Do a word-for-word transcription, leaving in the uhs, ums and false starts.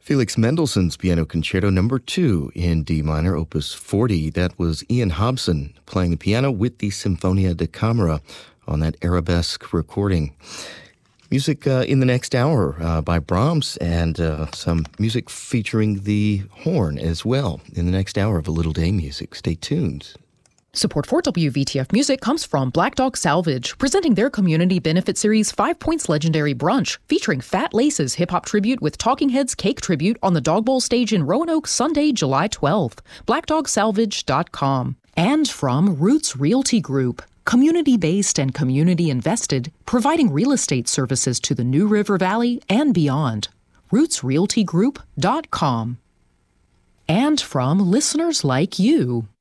Felix Mendelssohn's Piano Concerto Number two in D minor, Opus forty. That was Ian Hobson playing the piano with the Sinfonia da Camera on that arabesque recording. Music uh, in the next hour uh, by Brahms, and uh, some music featuring the horn as well in the next hour of A Little Day Music. Stay tuned. Support for W V T F Music comes from Black Dog Salvage, presenting their community benefit series Five Points Legendary Brunch, featuring Fat Laces hip-hop tribute with Talking Heads Cake Tribute on the Dog Bowl stage in Roanoke, Sunday, July twelfth. black dog salvage dot com. And from Roots Realty Group, community-based and community-invested, providing real estate services to the New River Valley and beyond. roots realty group dot com. And from listeners like you.